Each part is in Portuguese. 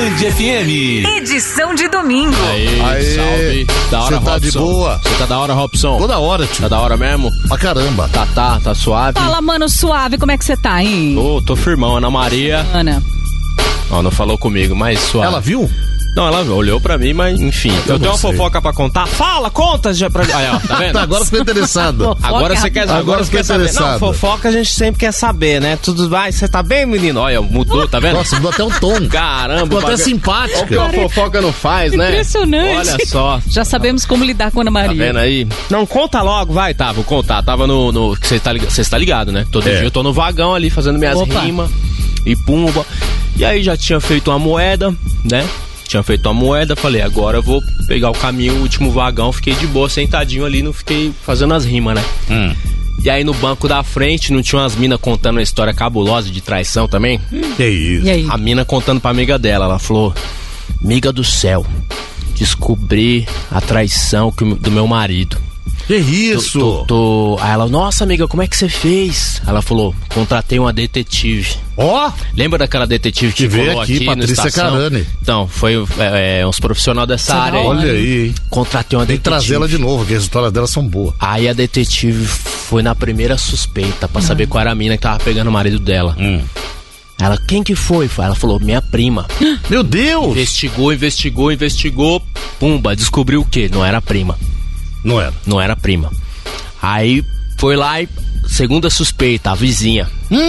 Band FM. Edição de domingo. Aê, salve. Da hora, Você tá Robson. de boa? Você tá da hora, Robson? Toda hora, tio. Tá da hora mesmo? Pra caramba. Tá suave. Fala, mano, suave, como é que você tá, hein? Tô firmão, Ana Maria. Ana. Ó, não falou comigo, mas suave. Ela viu? Não, ela olhou pra mim, mas enfim. Eu tenho uma fofoca pra contar. Fala, conta já pra... Aí, ó, tá vendo? Agora ficou interessado. Agora você quer saber. Não, fofoca a gente sempre quer saber, né? Tudo vai, você tá bem, menino? Olha, mudou, tá vendo? Nossa, mudou até um tom. Caramba. Ficou até Olha o simpática. que uma fofoca não faz, né? Impressionante. Olha só. Já sabemos como lidar com a Ana Tá Maria. vendo aí? Não, conta logo, vai, tá, vou contar. Tava no você tá ligado, né? Todo dia eu tô no vagão ali fazendo minhas rimas e pumba. E aí já tinha feito uma moeda, né? Falei, agora eu vou pegar o caminho, o último vagão. Fiquei de boa, sentadinho ali, não fiquei fazendo as rimas, né? E aí no banco da frente, não tinha umas minas contando uma história cabulosa de traição também? Que isso? E aí? A mina contando pra amiga dela, ela falou: amiga do céu, descobri a traição do meu marido. Que isso? Aí ela, nossa amiga, como é que você fez? Ela falou, contratei uma detetive. Ó! Lembra daquela detetive que veio colou aqui, aqui Patrícia no estação? Carani. Então, foi uns profissionais dessa área aí. Olha aí, hein? Contratei uma Tem que detetive. trazer ela de novo, que as histórias dela são boas. Aí a detetive foi na primeira suspeita pra saber qual era a mina que tava pegando o marido dela. Ela, quem que foi? Ela falou, minha prima. Meu Deus! Investigou. Pumba, descobriu o quê? Não era prima. Não era prima. Aí foi lá e segunda suspeita, a vizinha.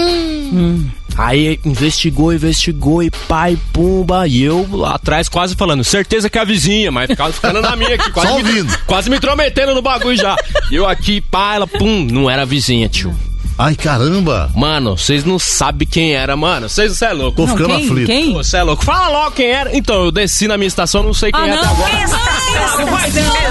Aí investigou e pai, pumba. E eu lá atrás quase falando, certeza que é a vizinha, mas ficava ficando na minha aqui, Só ouvindo. quase me intrometendo no bagulho já. Eu aqui, pá, ela, pum, não era a vizinha, tio. Ai, caramba! Mano, vocês não sabem quem era, mano. Vocês é louco. Tô ficando aflito. Quem? Você é louco. Fala logo quem era. Então, eu desci na minha estação, não sei quem é até agora. Estação. Vai,